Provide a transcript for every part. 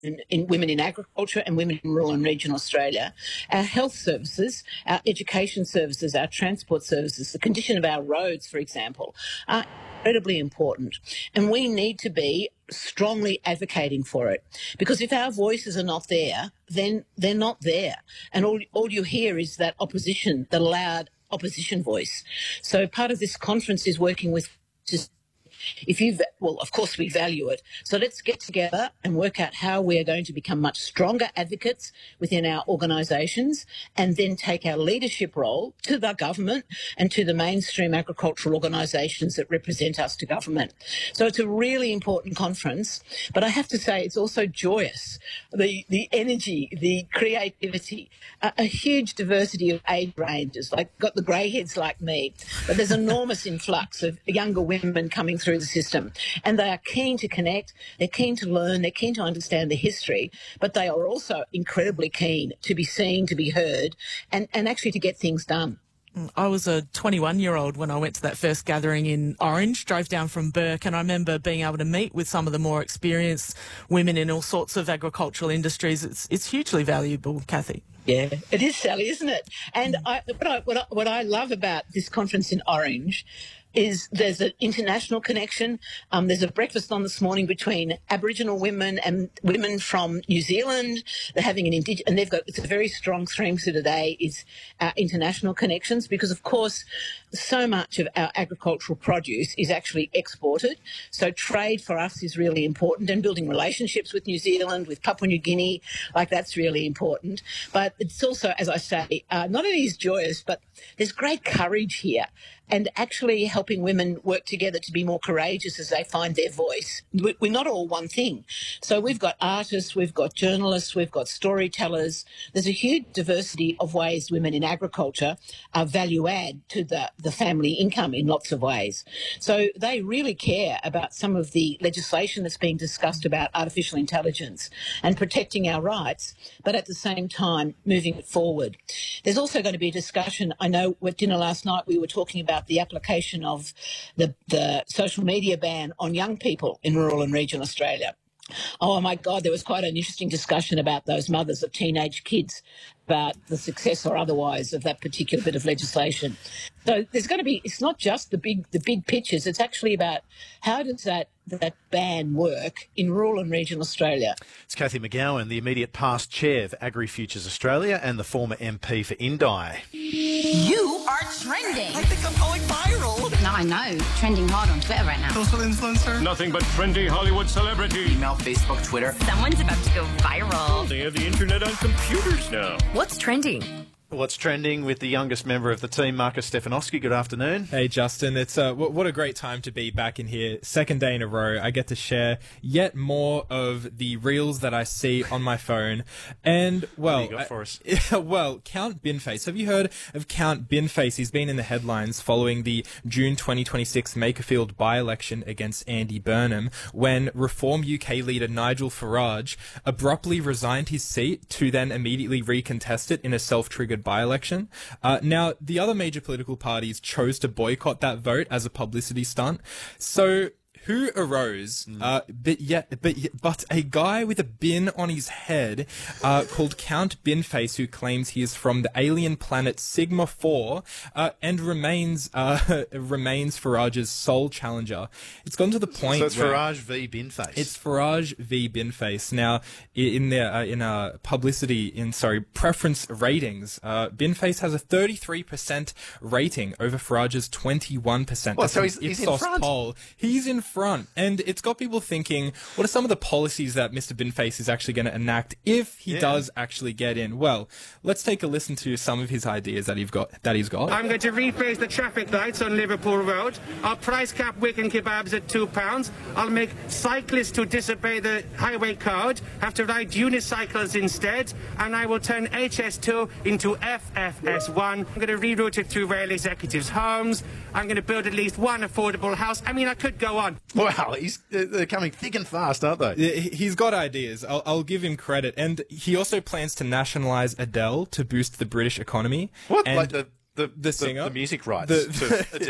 in women in agriculture and women in rural and regional Australia, our health services, our education services, our transport services, the condition of our roads, for example, are incredibly important. And we need to be strongly advocating for it, because if our voices are not there, then they're not there. And all you hear is that opposition, the loud opposition voice. So part of this conference is working with just well, of course we value it. So let's get together and work out how we are going to become much stronger advocates within our organisations, and then take our leadership role to the government and to the mainstream agricultural organisations that represent us to government. So it's a really important conference, but I have to say it's also joyous. The energy, the creativity, a huge diversity of age ranges, like got the greyheads like me, but there's enormous influx of younger women coming through the system, and they are keen to connect, they're keen to learn, they're keen to understand the history, but they are also incredibly keen to be seen, to be heard, and actually to get things done. I was a 21-year-old when I went to that first gathering in Orange, drove down from Bourke, and I remember being able to meet with some of the more experienced women in all sorts of agricultural industries. It's hugely valuable, Kathy. Yeah, it is, Sally, isn't it? And what I love about this conference in Orange is there's an international connection. There's a breakfast on this morning between Aboriginal women and women from New Zealand. They're having and it's a very strong theme to today is our international connections, because of course so much of our agricultural produce is actually exported. So trade for us is really important, and building relationships with New Zealand, with Papua New Guinea, like that's really important. But it's also, as I say, not only is joyous, but there's great courage here, and actually helping women work together to be more courageous as they find their voice. We're not all one thing. So we've got artists, we've got journalists, we've got storytellers. There's a huge diversity of ways women in agriculture are value add to the family income in lots of ways. So they really care about some of the legislation that's being discussed about artificial intelligence and protecting our rights, but at the same time moving it forward. There's also going to be a discussion. I know at dinner last night we were talking about the application of the social media ban on young people in rural and regional Australia. Oh, my God, there was quite an interesting discussion about those mothers of teenage kids, about the success or otherwise of that particular bit of legislation. So there's going to be, it's not just the big pictures, it's actually about how does that ban work in rural and regional Australia. It's Kathy McGowan, the immediate past chair of AgriFutures Australia and the former MP for Indi. You are trending. I think I'm going viral. No, I know. Trending hard on Twitter right now. Social influencer. Nothing but trendy Hollywood celebrity. Email, Facebook, Twitter. Someone's about to go viral. They have the internet on computers now. What's trending? What's trending with the youngest member of the team, Marcus Stefanowski. Good afternoon. Hey, Justin. It's what a great time to be back in here. Second day in a row, I get to share yet more of the reels that I see on my phone. And, well... What do you got for us? Well, Count Binface. Have you heard of Count Binface? He's been in the headlines following the June 2026 Makerfield by-election against Andy Burnham, when Reform UK leader Nigel Farage abruptly resigned his seat to then immediately recontest it in a self-triggered by-election. Now, the other major political parties chose to boycott that vote as a publicity stunt. So who arose, but a guy with a bin on his head called Count Binface, who claims he is from the alien planet Sigma 4 and remains Farage's sole challenger. It's gone to the point So it's where Farage v Binface. it's Farage v Binface. Now, preference ratings, Binface has a 33% rating over Farage's 21%. Well, so That's an he's in Ipsos front. poll. He's in front, and it's got people thinking, what are some of the policies that Mr. Binface is actually going to enact if he does actually get in? Well, let's take a listen to some of his ideas that he's got. I'm going to replace the traffic lights on Liverpool Road. I'll price cap Wigan kebabs at £2. I'll make cyclists who disobey the highway code have to ride unicycles instead, and I will turn HS2 into FFS1. I'm going to reroute it through rail executives' homes. I'm going to build at least one affordable house. I mean, I could go on. Wow, they're coming thick and fast, aren't they? He's got ideas. I'll give him credit. And he also plans to nationalise Adele to boost the British economy. What? And like the singer? The music rights to Adele...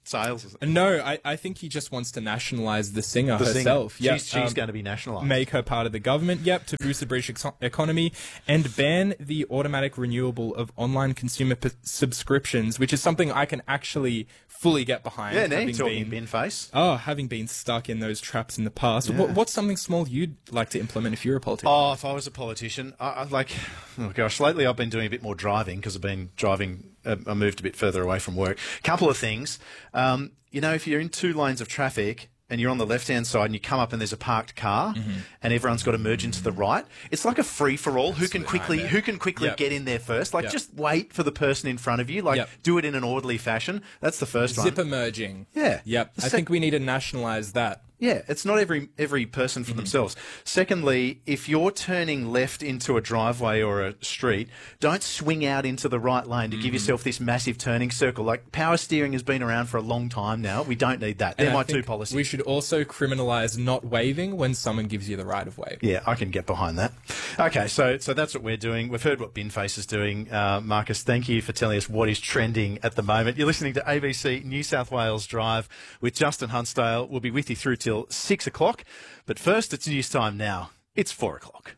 sales? No, I think he just wants to nationalise the singer herself. Singer. Yep. She's going to be nationalised. Make her part of the government, to boost the British economy, and ban the automatic renewal of online consumer subscriptions, which is something I can actually fully get behind. Yeah, now talking bin face. Having been stuck in those traps in the past. Yeah. What's something small you'd like to implement if you're a politician? Oh, if I was a politician, lately I've been doing a bit more driving because I've been driving. I moved a bit further away from work. Couple of things. If you're in two lanes of traffic and you're on the left-hand side and you come up and there's a parked car and everyone's got to merge into the right, it's like a free-for-all. Who can quickly get in there first? Just wait for the person in front of you. Do it in an orderly fashion. That's the first one. Zipper merging. Yeah. Yep. I think we need to nationalise that. Yeah, it's not every person for themselves. Secondly, if you're turning left into a driveway or a street, don't swing out into the right lane to give yourself this massive turning circle. Like, power steering has been around for a long time now. We don't need that. They're my two policies. We should also criminalise not waving when someone gives you the right of way. Yeah, I can get behind that. Okay, so that's what we're doing. We've heard what Binface is doing. Marcus, thank you for telling us what is trending at the moment. You're listening to ABC New South Wales Drive with Justin Hunsdale. We'll be with you through till 6 o'clock. But first, it's news time now. It's 4 o'clock.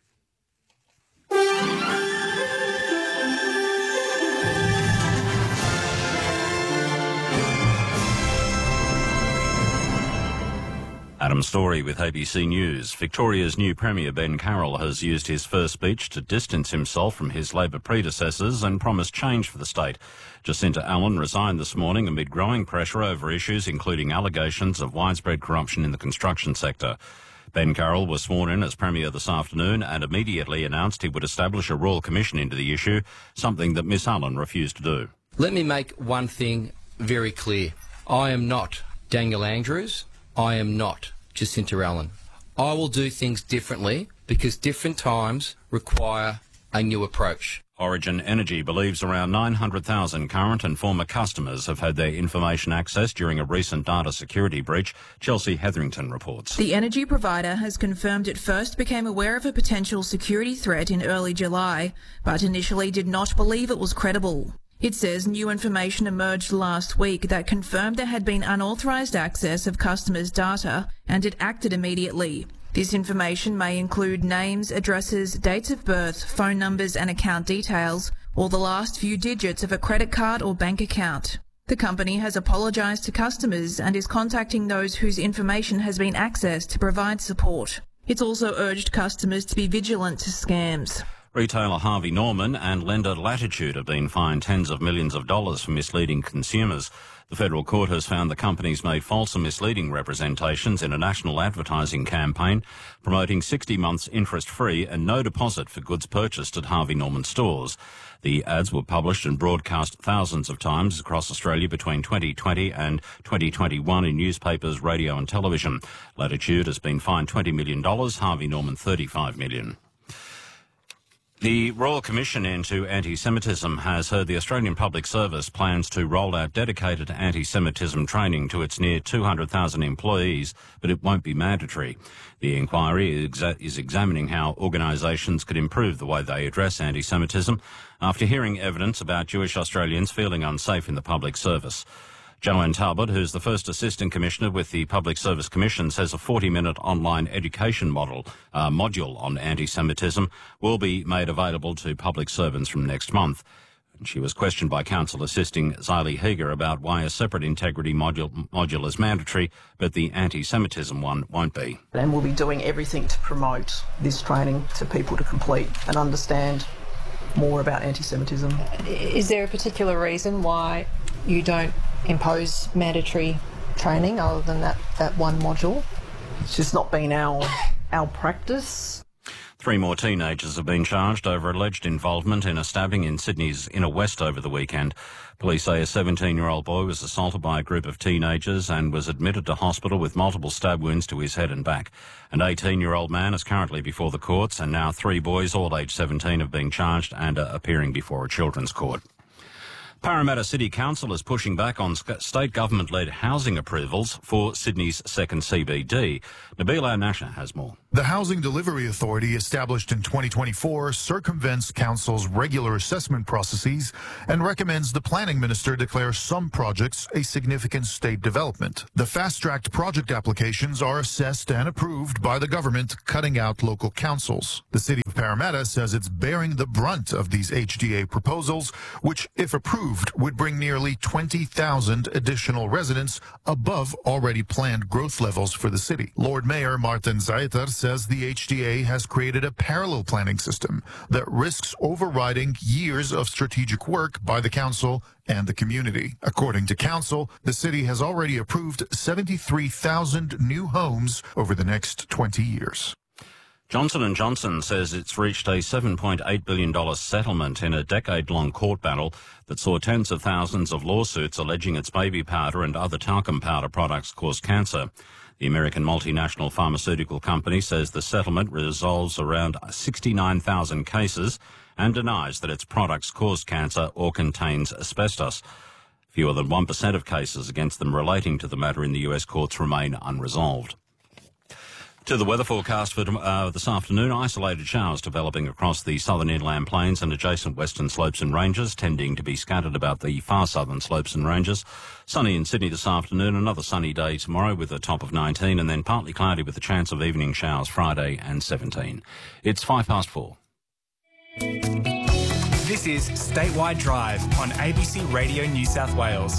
Adam Story with ABC News. Victoria's new Premier Ben Carroll has used his first speech to distance himself from his Labor predecessors and promise change for the state. Jacinta Allen resigned this morning amid growing pressure over issues including allegations of widespread corruption in the construction sector. Ben Carroll was sworn in as Premier this afternoon and immediately announced he would establish a royal commission into the issue, something that Miss Allen refused to do. Let me make one thing very clear. I am not Daniel Andrews. I am not Jacinta Allen. I will do things differently because different times require a new approach. Origin Energy believes around 900,000 current and former customers have had their information accessed during a recent data security breach. Chelsea Hetherington reports. The energy provider has confirmed it first became aware of a potential security threat in early July, but initially did not believe it was credible. It says new information emerged last week that confirmed there had been unauthorised access of customers' data, and it acted immediately. This information may include names, addresses, dates of birth, phone numbers and account details, or the last few digits of a credit card or bank account. The company has apologised to customers and is contacting those whose information has been accessed to provide support. It's also urged customers to be vigilant to scams. Retailer Harvey Norman and lender Latitude have been fined tens of millions of dollars for misleading consumers. The federal court has found the companies made false and misleading representations in a national advertising campaign promoting 60 months interest-free and no deposit for goods purchased at Harvey Norman stores. The ads were published and broadcast thousands of times across Australia between 2020 and 2021 in newspapers, radio and television. Latitude has been fined $20 million, Harvey Norman $35 million. The Royal Commission into Anti-Semitism has heard the Australian Public Service plans to roll out dedicated anti-Semitism training to its near 200,000 employees, but it won't be mandatory. The inquiry is examining how organisations could improve the way they address anti-Semitism after hearing evidence about Jewish Australians feeling unsafe in the public service. Joanne Talbot, who's the first Assistant Commissioner with the Public Service Commission, says a 40-minute online education module on anti-Semitism will be made available to public servants from next month. She was questioned by counsel assisting Zylie Heger about why a separate integrity module is mandatory, but the anti-Semitism one won't be. And we'll be doing everything to promote this training to people to complete and understand more about anti-Semitism. Is there a particular reason why you don't impose mandatory training other than that one module? It's just not been our practice. 3 more teenagers have been charged over alleged involvement in a stabbing in Sydney's Inner West over the weekend. Police say a 17-year-old boy was assaulted by a group of teenagers and was admitted to hospital with multiple stab wounds to his head and back. An 18-year-old man is currently before the courts, and now 3 boys, all aged 17, have been charged and are appearing before a children's court. Parramatta City Council is pushing back on state government-led housing approvals for Sydney's second CBD. Nabil Al-Nasha has more. The Housing Delivery Authority, established in 2024, circumvents council's regular assessment processes and recommends the planning minister declare some projects a significant state development. The fast-tracked project applications are assessed and approved by the government, cutting out local councils. The city of Parramatta says it's bearing the brunt of these HDA proposals, which, if approved, would bring nearly 20,000 additional residents above already planned growth levels for the city. Lord Mayor Martin Zaiter says the HDA has created a parallel planning system that risks overriding years of strategic work by the council and the community. According to council, the city has already approved 73,000 new homes over the next 20 years. Johnson & Johnson says it's reached a $7.8 billion settlement in a decade-long court battle that saw tens of thousands of lawsuits alleging its baby powder and other talcum powder products cause cancer. The American multinational pharmaceutical company says the settlement resolves around 69,000 cases and denies that its products cause cancer or contains asbestos. Fewer than 1% of cases against them relating to the matter in the US courts remain unresolved. To the weather forecast for this afternoon, isolated showers developing across the southern inland plains and adjacent western slopes and ranges, tending to be scattered about the far southern slopes and ranges. Sunny in Sydney this afternoon, another sunny day tomorrow with a top of 19, and then partly cloudy with a chance of evening showers Friday and 17. It's 4:05. This is Statewide Drive on ABC Radio New South Wales.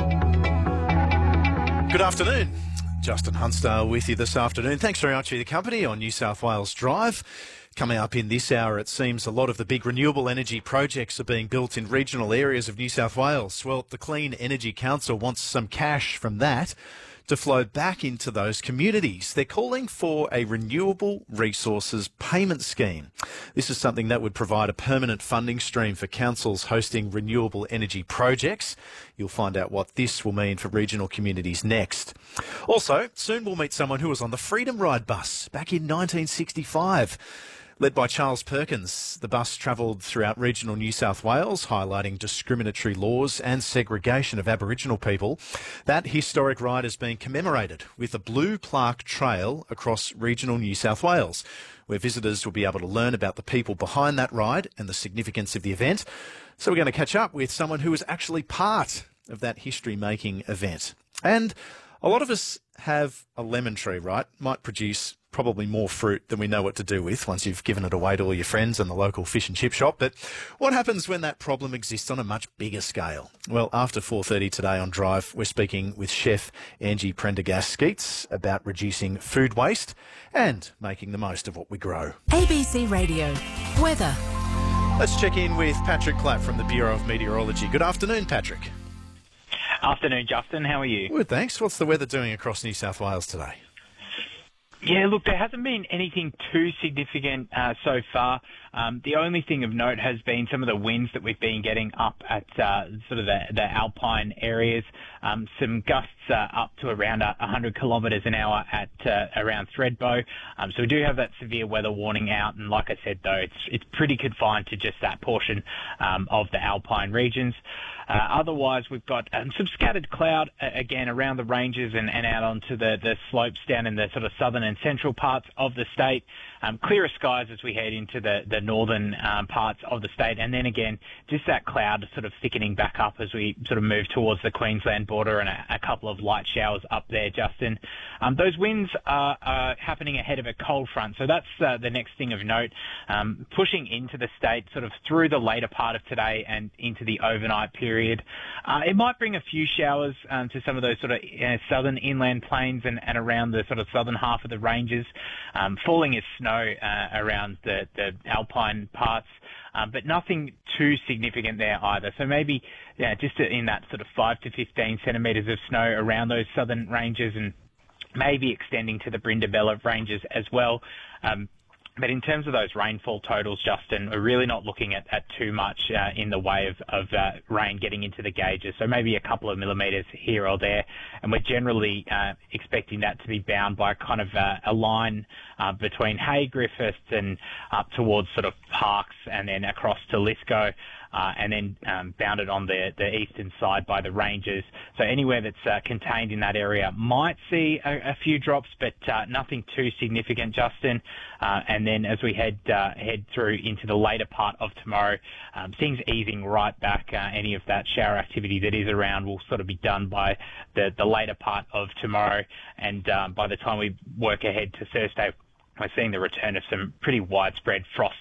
Good afternoon. Justin Hunstall with you this afternoon. Thanks very much for your company on New South Wales Drive. Coming up in this hour, it seems a lot of the big renewable energy projects are being built in regional areas of New South Wales. Well, the Clean Energy Council wants some cash from that to flow back into those communities. They're calling for a renewable resources payment scheme. This is something that would provide a permanent funding stream for councils hosting renewable energy projects. You'll find out what this will mean for regional communities next. Also, soon we'll meet someone who was on the Freedom Ride bus back in 1965. Led by Charles Perkins, the bus travelled throughout regional New South Wales, highlighting discriminatory laws and segregation of Aboriginal people. That historic ride has been commemorated with a blue plaque trail across regional New South Wales, where visitors will be able to learn about the people behind that ride and the significance of the event. So we're going to catch up with someone who was actually part of that history-making event. And a lot of us have a lemon tree, right? Might produce probably more fruit than we know what to do with once you've given it away to all your friends in the local fish and chip shop. But what happens when that problem exists on a much bigger scale? Well, after 4:30 today on Drive, we're speaking with chef Angie Prendergast-Skeets about reducing food waste and making the most of what we grow. ABC Radio. Weather. Let's check in with Patrick Clapp from the Bureau of Meteorology. Good afternoon, Patrick. Afternoon, Justin. How are you? Good, thanks. What's the weather doing across New South Wales today? Yeah, look, there hasn't been anything too significant so far. The only thing of note has been some of the winds that we've been getting up at sort of the alpine areas. Some gusts up to around 100 kilometres an hour at around Thredbo. So we do have that severe weather warning out. And like I said, though, it's pretty confined to just that portion of the alpine regions. Otherwise, we've got some scattered cloud, again, around the ranges and out onto the slopes down in the sort of southern and central parts of the state. Clearer skies as we head into the northern parts of the state. And then again, just that cloud sort of thickening back up as we sort of move towards the Queensland border and a couple of light showers up there, Justin. Those winds are happening ahead of a cold front. So that's the next thing of note, pushing into the state sort of through the later part of today and into the overnight period. It might bring a few showers to some of those sort of southern inland plains and around the sort of southern half of the ranges. Falling as snow around the alpine parts, but nothing too significant there either. So maybe just in that sort of 5 to 15 centimetres of snow around those southern ranges and maybe extending to the Brindabella ranges as well. But in terms of those rainfall totals, Justin, we're really not looking at too much in the way of rain getting into the gauges. So maybe a couple of millimetres here or there. And we're generally expecting that to be bound by kind of a line between Hay Griffiths and up towards sort of Parks and then across to Lithgow. and then bounded on the eastern side by the ranges. So anywhere that's contained in that area might see a few drops, but nothing too significant, Justin. And then as we head through into the later part of tomorrow, things easing right back. Any of that shower activity that is around will sort of be done by the later part of tomorrow. And by the time we work ahead to Thursday, we're seeing the return of some pretty widespread frost